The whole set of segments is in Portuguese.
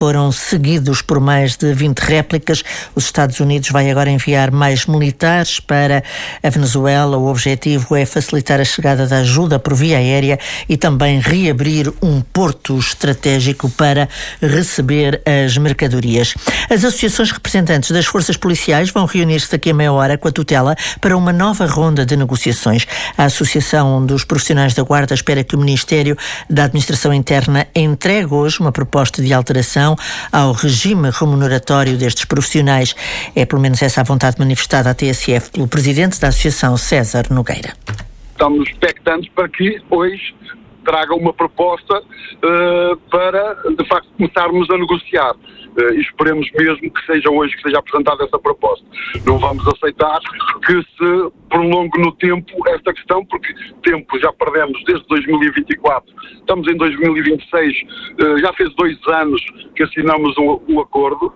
foram seguidos por mais de 20 réplicas. Os Estados Unidos vai agora enviar mais militares para a Venezuela. O objetivo é facilitar a chegada da ajuda por via aérea e também reabrir um porto estratégico para receber as mercadorias. As associações representantes das forças policiais vão reunir-se daqui a meia hora com a tutela para uma nova ronda de negociações. A Associação dos Profissionais da Guarda espera que o Ministério da Administração Interna entregue hoje uma proposta de alteração ao regime remuneratório destes profissionais. É pelo menos essa a vontade manifestada à TSF pelo presidente da Associação, César Nogueira. Estamos expectantes para que hoje traga uma proposta para, de facto, começarmos a negociar. E esperemos mesmo que seja hoje que seja apresentada essa proposta. Não vamos aceitar que se prolongue no tempo esta questão, porque tempo já perdemos desde 2024. Estamos em 2026, já fez 2 anos que assinamos o acordo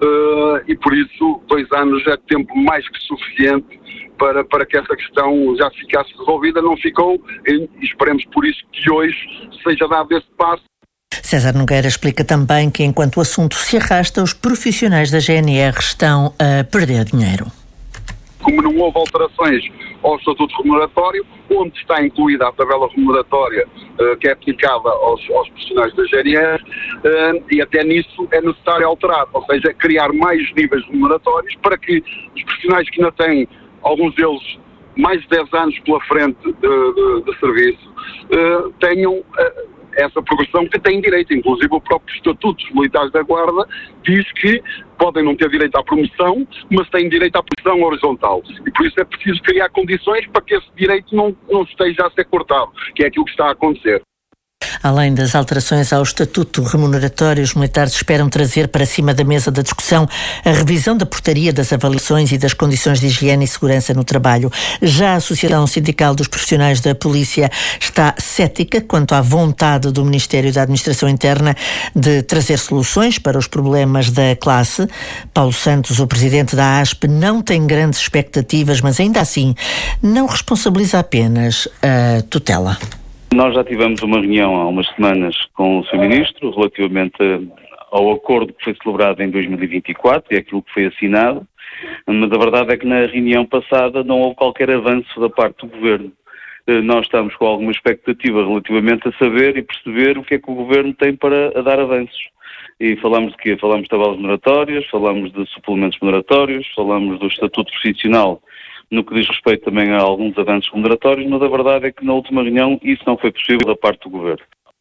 e por isso 2 anos é tempo mais que suficiente para que essa questão já ficasse resolvida. Não ficou e esperemos por isso que hoje seja dado esse passo. César Nogueira explica também que, enquanto o assunto se arrasta, os profissionais da GNR estão a perder dinheiro. Como não houve alterações ao Estatuto Remuneratório, onde está incluída a tabela remuneratória que é aplicada aos profissionais da GNR, e até nisso é necessário alterar, ou seja, criar mais níveis remuneratórios para que os profissionais que ainda têm, alguns deles, mais de 10 anos pela frente de serviço, tenham essa progressão que têm direito. Inclusive o próprio Estatuto dos Militares da Guarda diz que podem não ter direito à promoção, mas têm direito à posição horizontal. E por isso é preciso criar condições para que esse direito não esteja a ser cortado, que é aquilo que está a acontecer. Além das alterações ao Estatuto Remuneratório, os militares esperam trazer para cima da mesa da discussão a revisão da portaria das avaliações e das condições de higiene e segurança no trabalho. Já a Associação Sindical dos Profissionais da Polícia está cética quanto à vontade do Ministério da Administração Interna de trazer soluções para os problemas da classe. Paulo Santos, o presidente da ASP, não tem grandes expectativas, mas ainda assim não responsabiliza apenas a tutela. Nós já tivemos uma reunião há umas semanas com o Sr. Ministro relativamente ao acordo que foi celebrado em 2024 e aquilo que foi assinado, mas a verdade é que na reunião passada não houve qualquer avanço da parte do Governo. Nós estamos com alguma expectativa relativamente a saber e perceber o que é que o Governo tem para dar avanços. E falamos de quê? Falamos de tabelas remuneratórias, falamos de suplementos remuneratórios, falamos do Estatuto Profissional, no que diz respeito também a alguns avanços remuneratórios, mas a verdade é que na última reunião isso não foi possível da parte do Governo.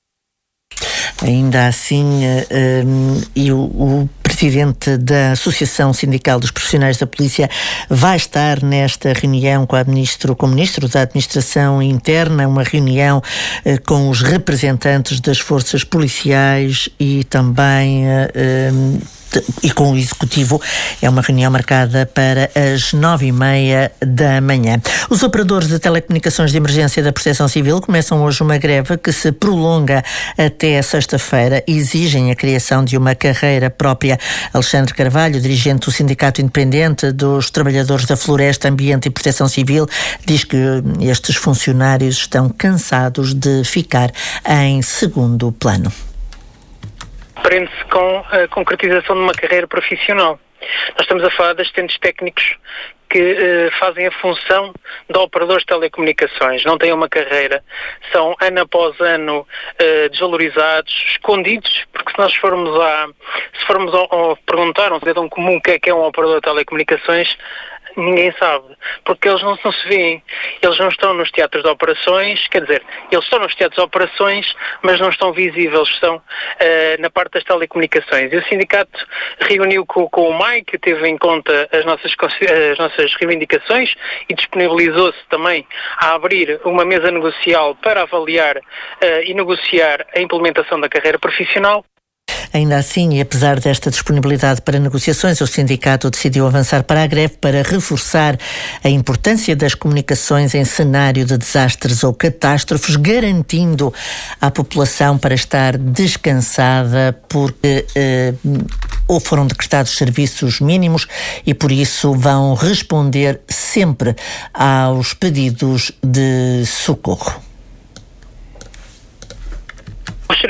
Ainda assim, e o presidente da Associação Sindical dos Profissionais da Polícia vai estar nesta reunião com o Ministro da Administração Interna, uma reunião com os representantes das forças policiais e também e com o Executivo. É uma reunião marcada para as 9h30 da manhã. Os operadores de telecomunicações de emergência da Proteção Civil começam hoje uma greve que se prolonga até sexta-feira e exigem a criação de uma carreira própria. Alexandre Carvalho, dirigente do Sindicato Independente dos Trabalhadores da Floresta, Ambiente e Proteção Civil, diz que estes funcionários estão cansados de ficar em segundo plano. Prende-se com a concretização de uma carreira profissional. Nós estamos a falar de assistentes técnicos que fazem a função de operadores de telecomunicações, não têm uma carreira, são ano após ano desvalorizados, escondidos, porque se nós formos a perguntar a um cidadão comum o que é um operador de telecomunicações, ninguém sabe, porque eles não se veem, eles não estão nos teatros de operações, quer dizer, eles estão nos teatros de operações, mas não estão visíveis, estão na parte das telecomunicações. E o sindicato reuniu com o MAI, que teve em conta as nossas reivindicações e disponibilizou-se também a abrir uma mesa negocial para avaliar e negociar a implementação da carreira profissional. Ainda assim, e apesar desta disponibilidade para negociações, o sindicato decidiu avançar para a greve para reforçar a importância das comunicações em cenário de desastres ou catástrofes, garantindo à população para estar descansada, porque ou foram decretados serviços mínimos e por isso vão responder sempre aos pedidos de socorro. Os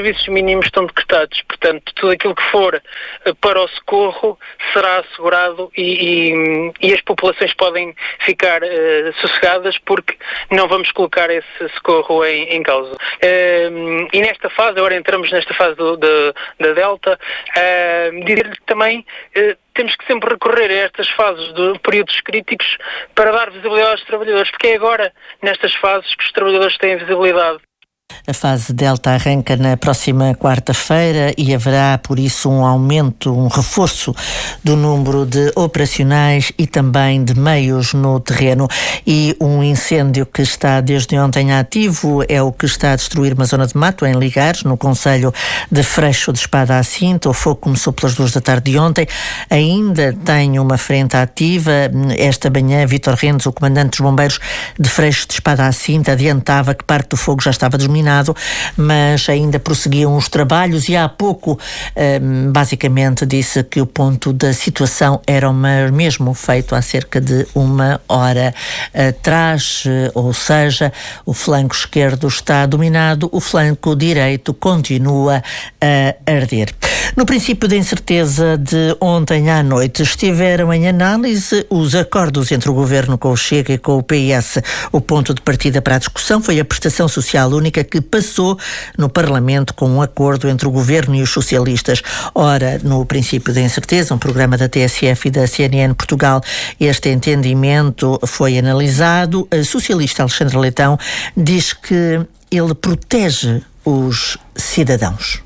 serviços mínimos estão decretados. Portanto, tudo aquilo que for para o socorro será assegurado e as populações podem ficar sossegadas porque não vamos colocar esse socorro em causa. E nesta fase, agora entramos nesta fase da Delta, dizer-lhe também temos que sempre recorrer a estas fases de períodos críticos para dar visibilidade aos trabalhadores, porque é agora, nestas fases, que os trabalhadores têm visibilidade. A fase Delta arranca na próxima quarta-feira e haverá, por isso, um aumento, um reforço do número de operacionais e também de meios no terreno. E um incêndio que está desde ontem ativo é o que está a destruir uma zona de mato em Ligares, no concelho de Freixo de Espada à Cinta. O fogo começou pelas 2 da tarde de ontem. Ainda tem uma frente ativa. Esta manhã, Vítor Rendes, o comandante dos bombeiros de Freixo de Espada à Cinta, adiantava que parte do fogo já estava desminado, mas ainda prosseguiam os trabalhos e há pouco basicamente disse que o ponto da situação era o mesmo feito há cerca de 1 hora atrás, ou seja, o flanco esquerdo está dominado, o flanco direito continua a arder. No princípio da incerteza de ontem à noite estiveram em análise os acordos entre o Governo com o Chega e com o PS. O ponto de partida para a discussão foi a prestação social única que passou no Parlamento com um acordo entre o Governo e os socialistas. Ora, no princípio da incerteza, um programa da TSF e da CNN Portugal, este entendimento foi analisado. A socialista Alexandra Leitão diz que ele protege os cidadãos.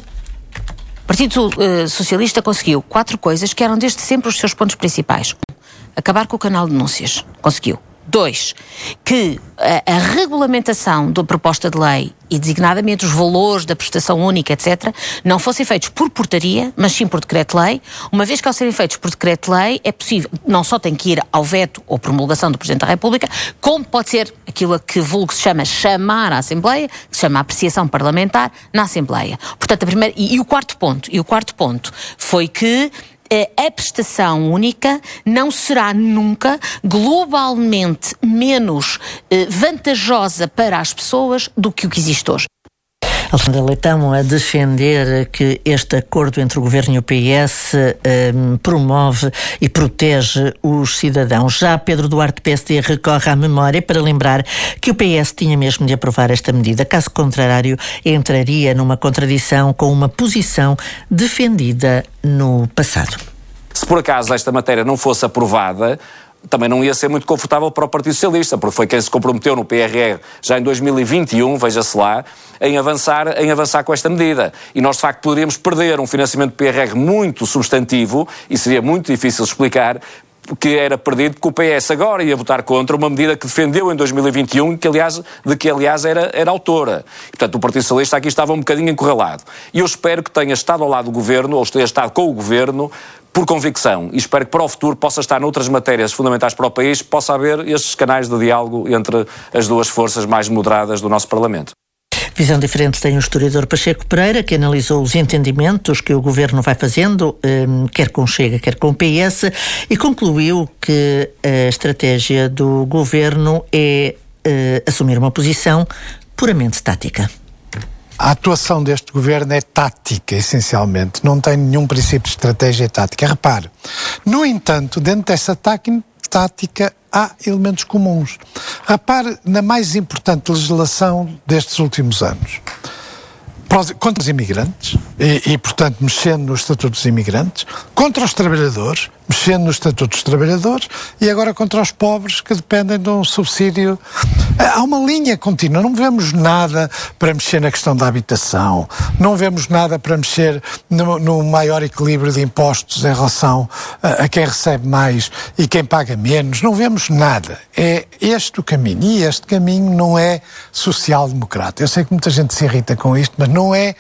O Partido Socialista conseguiu 4 coisas que eram desde sempre os seus pontos principais. Acabar com o canal de denúncias. Conseguiu. 2, que a regulamentação da proposta de lei e designadamente os valores da prestação única, etc., não fossem feitos por portaria, mas sim por decreto-lei. Uma vez que ao serem feitos por decreto-lei, é possível, não só tem que ir ao veto ou promulgação do Presidente da República, como pode ser aquilo a que vulgo se chama chamar à Assembleia, que se chama apreciação parlamentar na Assembleia. Portanto, o quarto ponto foi que a prestação única não será nunca globalmente menos vantajosa para as pessoas do que o que existe hoje. Alexandra Leitão a defender que este acordo entre o Governo e o PS promove e protege os cidadãos. Já Pedro Duarte, PSD, recorre à memória para lembrar que o PS tinha mesmo de aprovar esta medida. Caso contrário, entraria numa contradição com uma posição defendida no passado. Se por acaso esta matéria não fosse aprovada, também não ia ser muito confortável para o Partido Socialista, porque foi quem se comprometeu no PRR já em 2021, veja-se lá, em avançar com esta medida. E nós, de facto, poderíamos perder um financiamento do PRR muito substantivo, e seria muito difícil explicar que era perdido, porque o PS agora ia votar contra uma medida que defendeu em 2021 de que aliás era autora. E, portanto, o Partido Socialista aqui estava um bocadinho encurralado. E eu espero que tenha estado ao lado do Governo, ou tenha estado com o Governo, por convicção, e espero que para o futuro possa estar noutras matérias fundamentais para o país, possa haver estes canais de diálogo entre as duas forças mais moderadas do nosso Parlamento. Visão diferente tem o historiador Pacheco Pereira, que analisou os entendimentos que o Governo vai fazendo, quer com Chega, quer com PS, e concluiu que a estratégia do Governo é assumir uma posição puramente tática. A atuação deste governo é tática, essencialmente. Não tem nenhum princípio de estratégia tática. Repare, no entanto, dentro dessa tática há elementos comuns. Repare na mais importante legislação destes últimos anos. Contra os imigrantes, e portanto, mexendo no Estatuto dos Imigrantes, contra os trabalhadores, mexendo no Estatuto dos Trabalhadores, e agora contra os pobres que dependem de um subsídio. Há uma linha contínua, não vemos nada para mexer na questão da habitação, não vemos nada para mexer no maior equilíbrio de impostos em relação a quem recebe mais e quem paga menos, não vemos nada. É este o caminho, e este caminho não é social-democrata. Eu sei que muita gente se irrita com isto, mas não é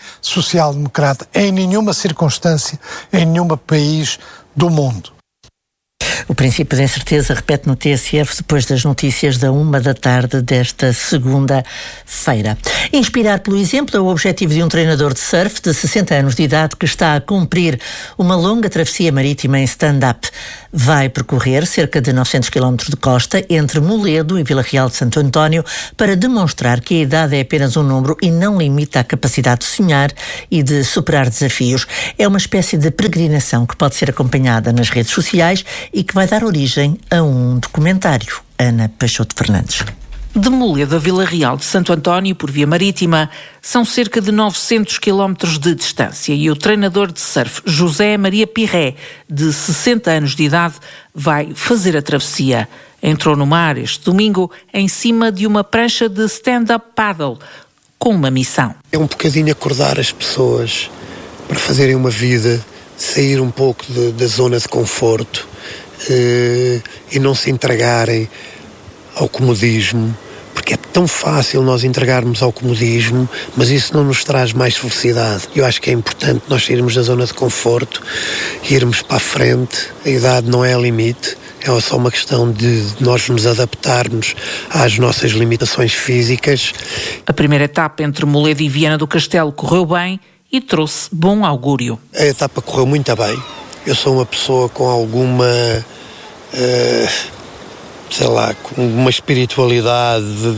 social-democrata em nenhuma circunstância, em nenhum país do mundo. O princípio de incerteza repete no TSF depois das notícias da 1h desta segunda-feira. Inspirar pelo exemplo é o objetivo de um treinador de surf de 60 anos de idade que está a cumprir uma longa travessia marítima em stand-up. Vai percorrer cerca de 900 km de costa entre Moledo e Vila Real de Santo António para demonstrar que a idade é apenas um número e não limita a capacidade de sonhar e de superar desafios. É uma espécie de peregrinação que pode ser acompanhada nas redes sociais e que vai dar origem a um documentário. Ana Peixoto Fernandes. De Moledo a Vila Real de Santo António, por via marítima, são cerca de 900 quilómetros de distância e o treinador de surf José Maria Pirré, de 60 anos de idade, vai fazer a travessia. Entrou no mar este domingo em cima de uma prancha de stand-up paddle, com uma missão. É um bocadinho acordar as pessoas para fazerem uma vida, sair um pouco da zona de conforto e não se entregarem ao comodismo, porque é tão fácil nós entregarmos ao comodismo, mas isso não nos traz mais felicidade. Eu acho que é importante nós sairmos da zona de conforto e irmos para a frente. A idade não é limite, é só uma questão de nós nos adaptarmos às nossas limitações físicas. A primeira etapa entre Moledo e Viana do Castelo correu bem e trouxe bom augúrio. A etapa correu muito bem. Eu sou uma pessoa com alguma... com uma espiritualidade